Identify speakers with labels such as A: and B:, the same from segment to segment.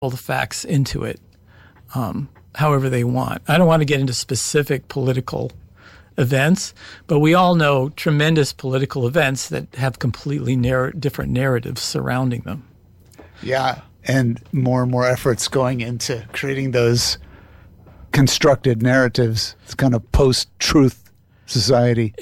A: all the facts into it however they want. I don't want to get into specific political events, but we all know tremendous political events that have completely different narratives surrounding them.
B: Yeah, and more efforts going into creating those constructed narratives. It's kind of post-truth society.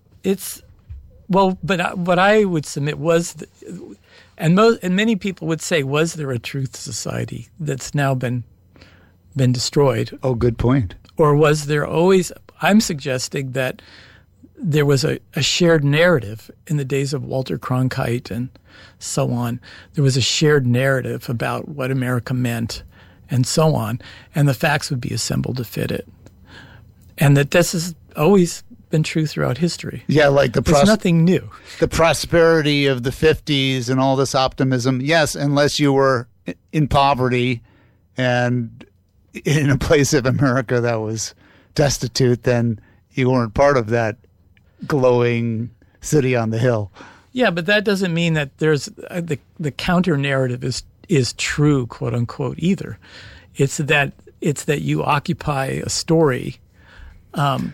A: But what I would submit was, and many people would say, was there a truth society that's now been destroyed?
B: Oh, good point.
A: Or was there always? I'm suggesting that there was a shared narrative in the days of Walter Cronkite and so on. There was a shared narrative about what America meant and so on, and the facts would be assembled to fit it. And that this has always been true throughout history.
B: Yeah, like
A: it's nothing new.
B: The prosperity of the 50s and all this optimism. Yes, unless you were in poverty and in a place of America that was destitute, then you weren't part of that glowing city on the hill.
A: Yeah, but that doesn't mean that there's the counter narrative is true, quote unquote, either. It's that you occupy a story, and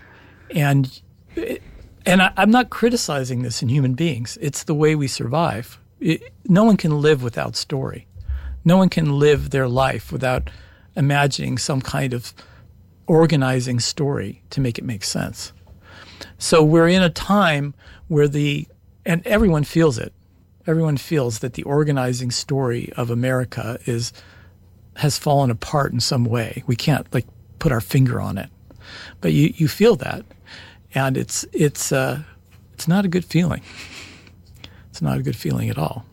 A: I'm not criticizing this in human beings. It's the way we survive. No one can live without story. No one can live their life without imagining some kind of organizing story to make it make sense. So we're in a time where and everyone feels it. Everyone feels that the organizing story of America has fallen apart in some way. We can't put our finger on it, but you feel that, and it's not a good feeling. It's not a good feeling at all.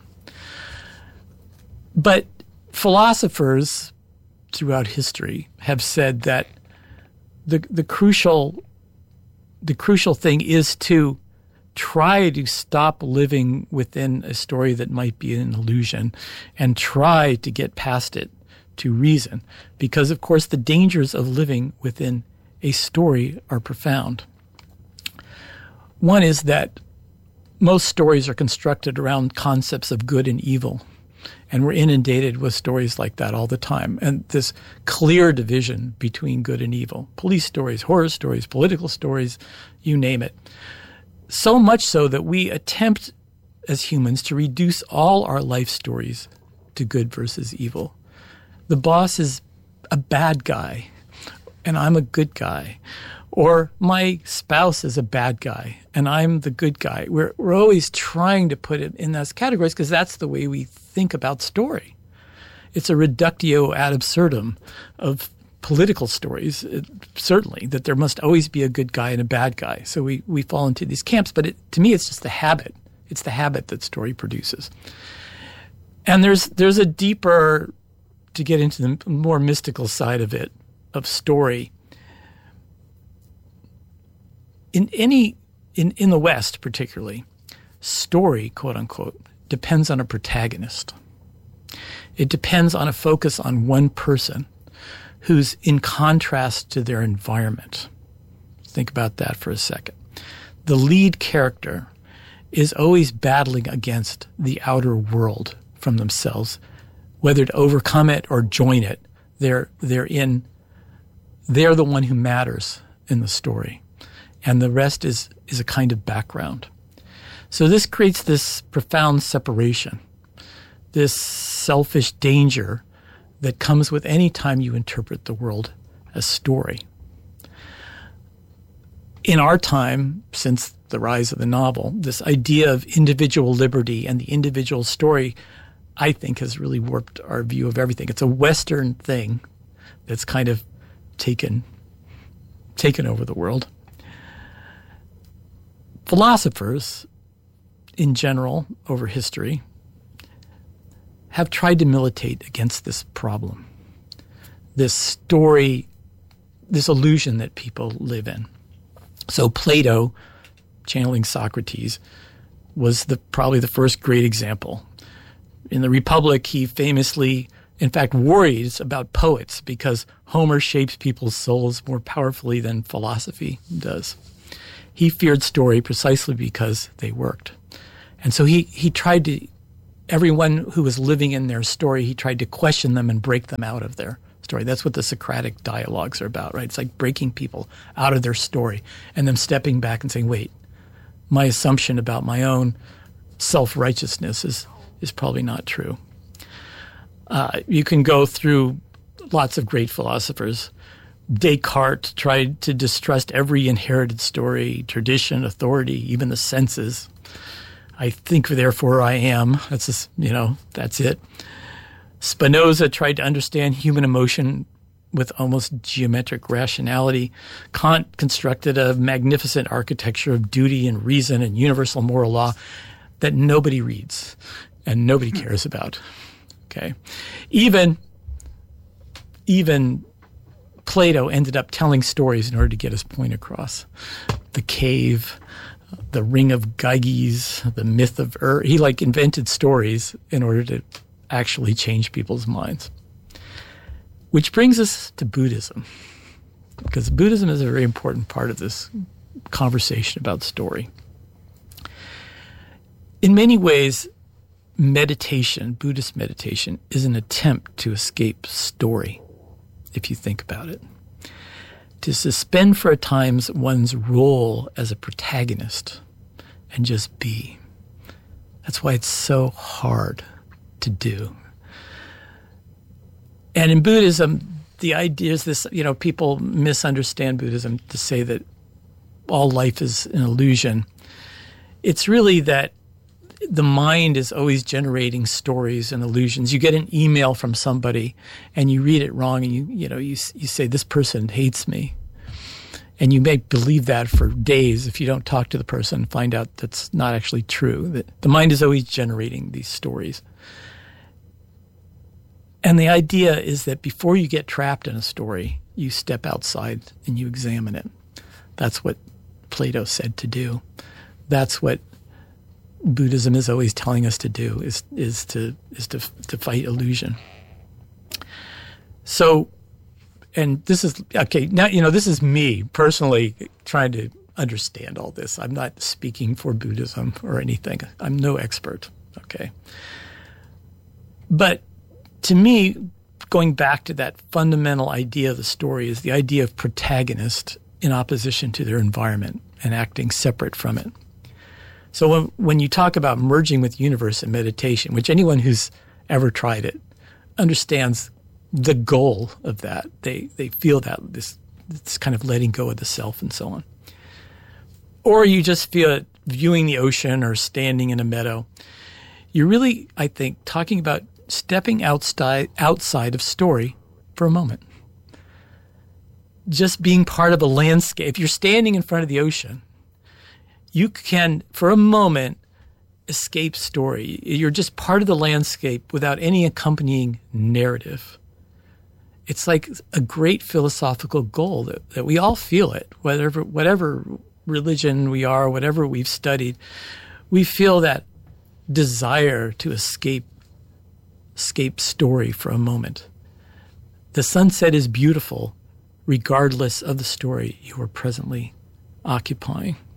A: But philosophers throughout history have said that the crucial thing is to try to stop living within a story that might be an illusion and try to get past it to reason. Because, of course, the dangers of living within a story are profound. One is that most stories are constructed around concepts of good and evil. And we're inundated with stories like that all the time. And this clear division between good and evil. Police stories, horror stories, political stories, you name it. So much so that we attempt as humans to reduce all our life stories to good versus evil. The boss is a bad guy, and I'm a good guy. Or my spouse is a bad guy, and I'm the good guy. We're always trying to put it in those categories because that's the way we think about story. It's a reductio ad absurdum of political stories, certainly, that there must always be a good guy and a bad guy. So we fall into these camps, but to me it's just the habit. It's the habit that story produces. And there's a deeper, to get into the more mystical side of it, of story. In the West particularly, story, quote unquote, depends on a protagonist. It depends on a focus on one person who's in contrast to their environment. Think about that for a second. The lead character is always battling against the outer world from themselves, whether to overcome it or join it. They're the one who matters in the story. And the rest is a kind of background. So this creates this profound separation, this selfish danger that comes with any time you interpret the world as story. In our time, since the rise of the novel, this idea of individual liberty and the individual story, I think, has really warped our view of everything. It's a Western thing that's kind of taken over the world. Philosophers, in general, over history, have tried to militate against this problem, this story, this illusion that people live in. So Plato, channeling Socrates, was probably the first great example. In the Republic, he famously, in fact, worries about poets because Homer shapes people's souls more powerfully than philosophy does. He feared story precisely because they worked. And so he tried to everyone who was living in their story, he tried to question them and break them out of their story. That's what the Socratic dialogues are about, right? It's like breaking people out of their story and them stepping back and saying, wait, my assumption about my own self-righteousness is probably not true. You can go through lots of great philosophers. Descartes tried to distrust every inherited story, tradition, authority, even the senses. I think, therefore I am. That's just, that's it. Spinoza tried to understand human emotion with almost geometric rationality. Kant constructed a magnificent architecture of duty and reason and universal moral law that nobody reads and nobody cares about. Okay, even Plato ended up telling stories in order to get his point across. The cave, the ring of Gyges, the myth of He invented stories in order to actually change people's minds. Which brings us to Buddhism, because Buddhism is a very important part of this conversation about story. In many ways, meditation, Buddhist meditation, is an attempt to escape story, if you think about it. To suspend for a time one's role as a protagonist and just be. That's why it's so hard to do. And in Buddhism, the idea is this, people misunderstand Buddhism to say that all life is an illusion. It's really that the mind is always generating stories and illusions. You get an email from somebody and you read it wrong and you say, this person hates me. And you may believe that for days if you don't talk to the person and find out that's not actually true. That the mind is always generating these stories. And the idea is that before you get trapped in a story, you step outside and you examine it. That's what Plato said to do. That's what Buddhism is always telling us to do, is to fight illusion. So, and this is okay. Now this is me personally trying to understand all this. I'm not speaking for Buddhism or anything. I'm no expert. Okay, but to me, going back to that fundamental idea of the story is the idea of protagonist in opposition to their environment and acting separate from it. So when you talk about merging with the universe in meditation, which anyone who's ever tried it understands the goal of that. They feel that this kind of letting go of the self and so on. Or you just feel it viewing the ocean or standing in a meadow. You're really, I think, talking about stepping outside of story for a moment. Just being part of a landscape. If you're standing in front of the ocean, you can, for a moment, escape story. You're just part of the landscape without any accompanying narrative. It's like a great philosophical goal that we all feel it, whatever religion we are, whatever we've studied. We feel that desire to escape story for a moment. The sunset is beautiful regardless of the story you are presently occupying.